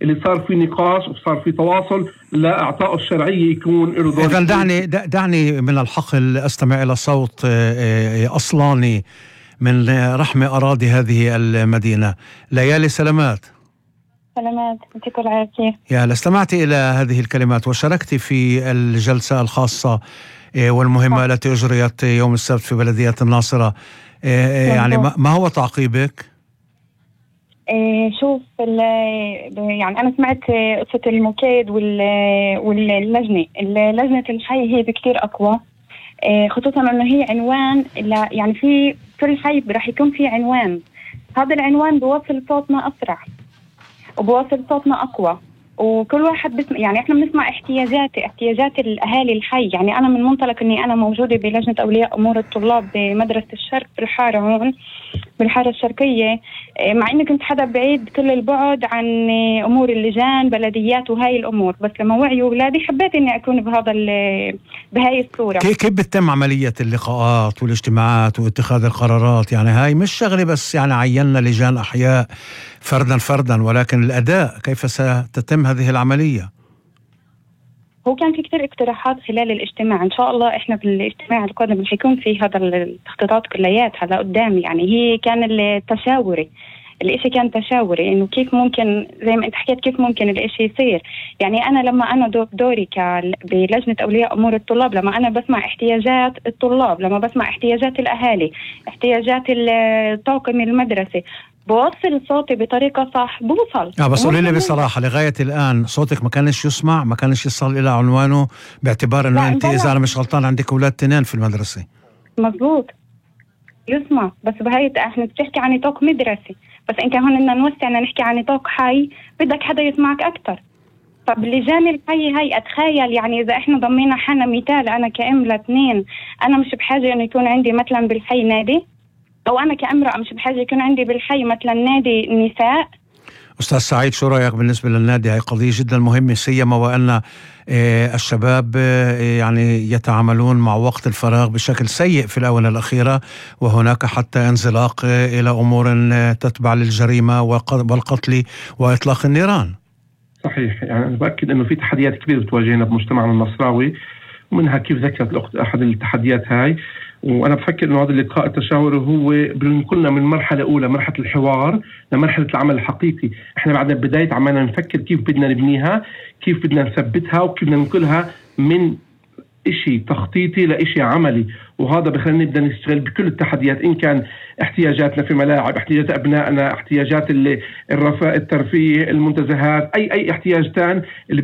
اللي صار في نقاش وصار في تواصل لاعطاء الشرعيه يكون له دور. اذا دعني من الحقل استمع الى صوت اصلاني من رحم اراضي هذه المدينه. ليالي سلامات. سلامات، يعطيكم العافيه. يا هلا، استمعتي الى هذه الكلمات وشاركتي في الجلسه الخاصه والمهمه التي اجريت يوم السبت في بلديه الناصره. يعني ما هو تعقيبك؟ شوف، يعني أنا سمعت قصة المكيد واللجنة. لجنة الحي هي بكتير أقوى، خصوصا أنه هي عنوان، يعني في كل حي رح يكون في عنوان. هذا العنوان بوصل صوتنا أسرع وبوصل صوتنا أقوى، وكل واحد يعني احنا بنسمع احتياجات الاهالي الحي. يعني انا من منطلق اني انا موجوده بلجنه اولياء امور الطلاب بمدرسه الشرق بالحاره هون بالحاره الشرقيه، مع اني كنت حدا بعيد كل البعد عن امور اللجان بلديات وهاي الامور، بس لما وعيوا اولادي حبيت اني اكون بهاي الصوره. كيف بتتم عمليه اللقاءات والاجتماعات واتخاذ القرارات؟ يعني هاي مش شغله بس يعني عيننا لجان احياء فردا، ولكن الاداء كيف ستتم هذه العمليه؟ هو كان في كتير اقتراحات خلال الاجتماع. ان شاء الله احنا بالاجتماع القادم رح يكون في هذا التخطيطات كلياتها لقدام. يعني هي كان التشاوري، الاشي كان تشاوري انه كيف ممكن زي ما انت حكيت كيف ممكن الاشي يصير. يعني انا لما انا دوري بلجنة اولياء امور الطلاب، لما انا بسمع احتياجات الطلاب، لما بسمع احتياجات الاهالي، احتياجات الطاقم المدرسة، بوصل صوتي بطريقة صح بوصل. بس قولي لي بصراحة، لغاية الآن صوتك ما كانش يسمع، ما كانش يصل إلى عنوانه، باعتبار أنه أنت إذا أنا مش غلطان عندك أولاد 2 في المدرسة. مزبوط، يسمع، بس بهاي احنا بتحكي عن نطاق مدرسي، بس إن كان هون بدنا نوسع نحكي عن نطاق حي بدك حدا يسمعك أكتر. طب لجان الحي هاي أتخيل يعني إذا إحنا ضمينا حنا مثال، أنا كأم ل2 أنا مش بحاجة إنه يكون عندي مثلا بالحي نادي، أو أنا كامرأة مش بحاجة يكون عندي بالحي مثلا نادي نساء. أستاذ سعيد، شو رأيك بالنسبة للنادي؟ هاي قضية جدا مهمة، سيما وأن الشباب يعني يتعاملون مع وقت الفراغ بشكل سيء في الآونة الأخيرة، وهناك حتى انزلاق إلى أمور تتبع للجريمة والقتل وإطلاق النيران. صحيح، يعني أنا بأكد أنه في تحديات كبيرة بتواجهنا بمجتمعنا النصراوي، ومنها كيف ذكرت الأخت أحد التحديات هاي. وأنا بفكر أنه هذا اللقاء التشاوري هو بنقلنا من مرحلة أولى، مرحلة الحوار، لمرحلة العمل الحقيقي. إحنا بعد بداية عمالنا نفكر كيف بدنا نبنيها، كيف بدنا نثبتها، وكيف بدنا ننقلها من إشي تخطيطي لإشي عملي. وهذا بخلينا نبدأ نشتغل بكل التحديات، إن كان احتياجاتنا في ملاعب، احتياجات أبنائنا، احتياجات الرفاه، الترفيه، المنتزهات، أي احتياج تاني اللي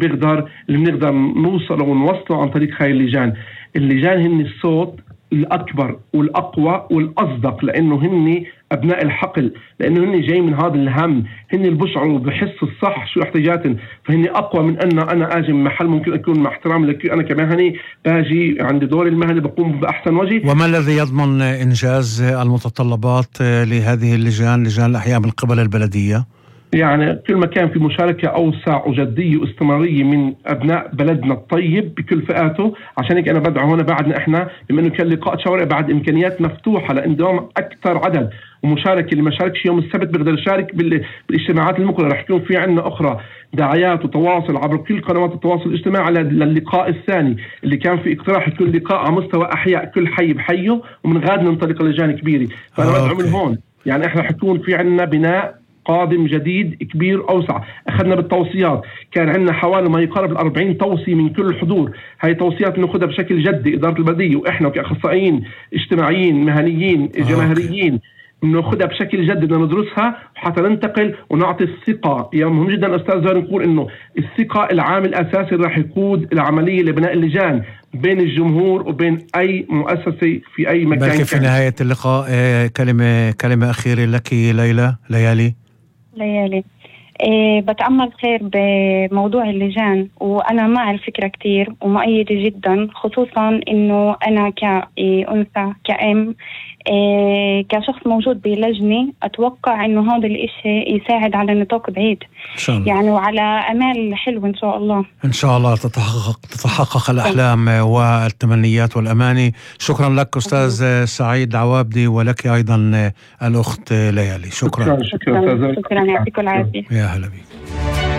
بنقدر نوصل ونوصله عن طريق هاي اللجان. اللجان هن الصوت الأكبر والأقوى والأصدق، لأنه هن أبناء الحقل، لأنه هن جاي من هذا الهم، هن اللي بشعروا بحسوا الصح شو احتياجاتهم، فهن أقوى من أنا أجي من محل ممكن أكون مع احترام لك أنا كمهني باجي عند دوري المهني بقوم بأحسن وجه. وما الذي يضمن إنجاز المتطلبات لهذه لجان الأحياء من قبل البلدية؟ يعني كل ما كان في مشاركة أوسع وجدية واستمرارية من أبناء بلدنا الطيب بكل فئاته. عشان هيك أنا بدعو هنا بعدنا إحنا، بما إنه كان لقاء شاوري، بعد إمكانيات مفتوحة لانضمام أكثر عدد ومشاركة. اللي ما شاركش يوم السبت بيقدر يشارك بالاجتماعات المقبلة. رح يكون في عنا أخرى دعايات وتواصل عبر كل قنوات التواصل الاجتماعي للقاء الثاني، اللي كان في اقتراح يكون لقاء على مستوى أحياء كل حي بحيه، ومن غاد ننطلق لجان كبيرة. فأنا بدعو من هون، يعني إحنا حيكون في عنا بناء قادم جديد كبير أوسع. أخذنا بالتوصيات، كان عندنا حوالي ما يقارب 40 توصية من كل الحضور. هاي توصيات نأخذها بشكل جدي إدارة البلدية، وإحنا كأخصائيين اجتماعيين مهنيين جماهيريين نأخذها بشكل جدي، بدنا ندرسها حتى ننتقل ونعطي الثقة. يعني مهم جدا أستاذ زهر نقول إنه الثقة العامل الأساسي راح يقود العملية لبناء اللجان بين الجمهور وبين أي مؤسسة في أي مكان. بلكي في نهاية اللقاء كلمة أخيرة لك ليالي. بتأمل خير بموضوع اللجان، وأنا مع الفكرة كتير ومؤيدة جدا، خصوصا إنه أنا كأنثى كأم كشخص موجود بلجنة، أتوقع إنه هذا الإشي يساعد على نطاق بعيد إن شاء الله. يعني وعلى أمال حلو إن شاء الله. إن شاء الله تتحقق الأحلام والتمنيات والأماني. شكرا لك أستاذ سعيد عوابدي، ولك أيضا الأخت ليالي. شكرا يعطيكم العافية. يا هلا بك.